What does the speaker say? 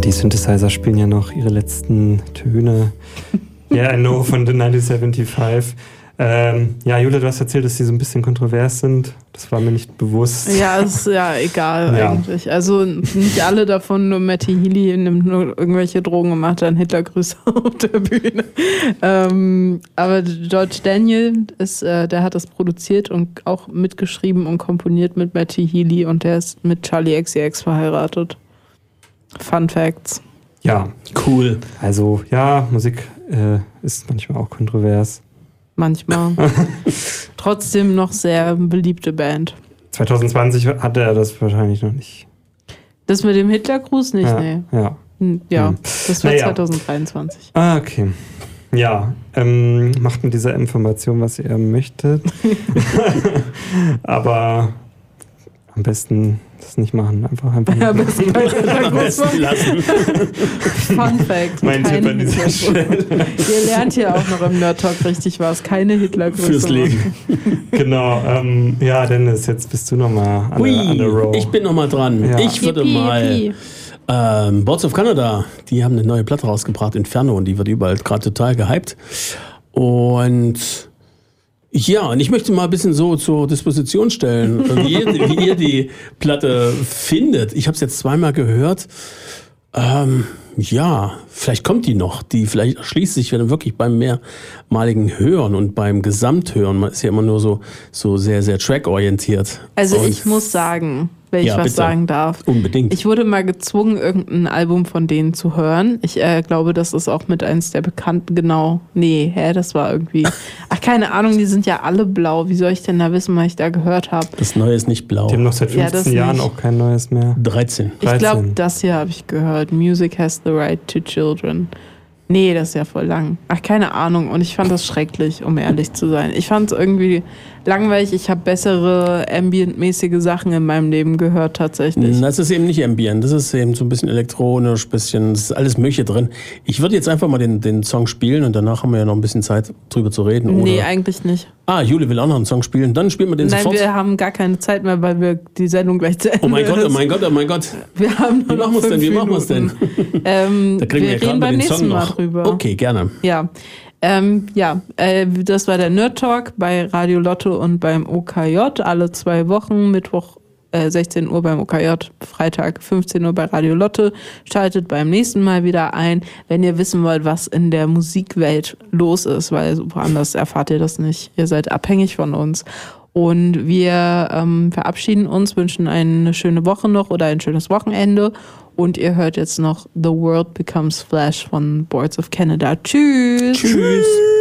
die Synthesizer spielen ja noch ihre letzten Töne. Yeah, I know von The 1975. Ja, Julia, du hast erzählt, dass die so ein bisschen kontrovers sind. Das war mir nicht bewusst. Ja, ist ja egal eigentlich. Also nicht alle davon, nur Matty Healy nimmt nur irgendwelche Drogen und macht dann Hitlergrüße auf der Bühne. Aber George Daniel der hat das produziert und auch mitgeschrieben und komponiert mit Matty Healy und der ist mit Charlie XCX verheiratet. Fun Facts. Ja, cool. Also ja, Musik ist manchmal auch kontrovers. Manchmal. Trotzdem noch sehr beliebte Band. 2020 hatte er das wahrscheinlich noch nicht. Das mit dem Hitlergruß nicht, nee. Ja. Das war 2023. Ah, okay. Ja, macht mit dieser Information, was ihr möchtet. Aber am besten das nicht machen. Einfach am besten lassen. Fun Fact. Mein Tipp an dieser Stelle. Ihr lernt hier auch noch im Nerd Talk richtig was. Keine Hitlergrüße. Fürs Leben. Genau. Ja, Dennis, jetzt bist du nochmal an der Row. Ich bin nochmal dran. Ja. Ich würde mal... Boards of Canada, die haben eine neue Platte rausgebracht, Inferno, und die wird überall gerade total gehypt. Und... Ja, und ich möchte mal ein bisschen so zur Disposition stellen, wie ihr die Platte findet. Ich habe es jetzt zweimal gehört. Ja, vielleicht kommt die noch. Die vielleicht erschließt sich dann wirklich beim mehrmaligen Hören und beim Gesamthören. Man ist ja immer nur so sehr, sehr trackorientiert. Also ich muss sagen, wenn ich was sagen darf. Unbedingt. Ich wurde mal gezwungen, irgendein Album von denen zu hören. Ich glaube, das ist auch mit eins der bekannten, genau. Nee, das war irgendwie... Ach, keine Ahnung, die sind ja alle blau. Wie soll ich denn da wissen, was ich da gehört habe? Das Neue ist nicht blau. Die haben noch seit 15 Jahren auch kein Neues mehr. 13. Ich glaube, das hier habe ich gehört. Music has the right to children. Nee, das ist ja voll lang. Ach, keine Ahnung. Und ich fand das schrecklich, um ehrlich zu sein. Ich fand es irgendwie langweilig. Ich habe bessere ambient-mäßige Sachen in meinem Leben gehört, tatsächlich. Das ist eben nicht ambient. Das ist eben so ein bisschen elektronisch, das ist alles Mögliche drin. Ich würde jetzt einfach mal den Song spielen und danach haben wir ja noch ein bisschen Zeit, drüber zu reden. Oder? Nee, eigentlich nicht. Julie will auch noch einen Song spielen. Dann spielen wir den sofort. Nein, wir haben gar keine Zeit mehr, weil wir die Sendung gleich zu Ende Oh mein Gott. Wir haben Wie machen wir es denn? Da kriegen wir reden beim nächsten Mal drüber. Okay, gerne. Ja. Das war der Nerd Talk bei Radio Lotte und beim OKJ. Alle 2 Wochen, Mittwoch 16 Uhr beim OKJ, Freitag 15 Uhr bei Radio Lotte. Schaltet beim nächsten Mal wieder ein, wenn ihr wissen wollt, was in der Musikwelt los ist, weil woanders erfahrt ihr das nicht. Ihr seid abhängig von uns. Und wir verabschieden uns, wünschen eine schöne Woche noch oder ein schönes Wochenende. Und ihr hört jetzt noch The World Becomes Flash von Boards of Canada. Tschüss! Tschüss!